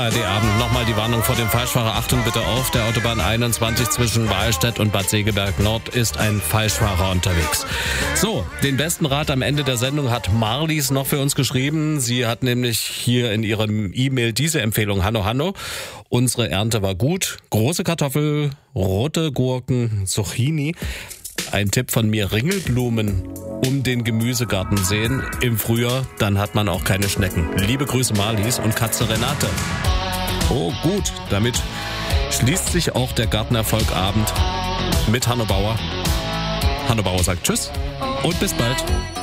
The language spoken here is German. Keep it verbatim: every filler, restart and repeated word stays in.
A R D-Abend. Nochmal die Warnung vor dem Falschfahrer. Achtung bitte auf der Autobahn einundzwanzig zwischen Wahlstedt und Bad Segeberg Nord ist ein Falschfahrer unterwegs. So, den besten Rat am Ende der Sendung hat Marlies noch für uns geschrieben. Sie hat nämlich hier in ihrem E-Mail diese Empfehlung. Hanno, Hanno, unsere Ernte war gut. Große Kartoffel, rote Gurken, Zucchini. Ein Tipp von mir, Ringelblumen um den Gemüsegarten sehen im Frühjahr, dann hat man auch keine Schnecken. Liebe Grüße Marlies und Katze Renate. Oh gut, damit schließt sich auch der Gartenerfolgabend mit Hanno Bauer. Hanno Bauer sagt Tschüss und bis bald.